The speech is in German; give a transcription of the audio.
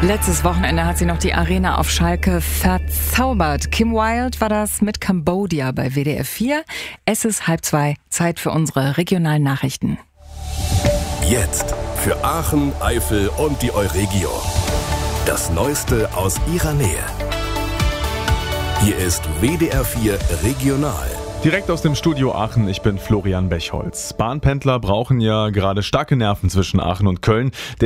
Letztes Wochenende hat sie noch die Arena auf Schalke verzaubert. Kim Wilde war das mit Cambodia bei WDR 4. Es ist 1:30, Zeit für unsere regionalen Nachrichten. Jetzt für Aachen, Eifel und die Euregio. Das Neueste aus ihrer Nähe. Hier ist WDR 4 Regional. Direkt aus dem Studio Aachen, ich bin Florian Bechholz. Bahnpendler brauchen ja gerade starke Nerven zwischen Aachen und Köln.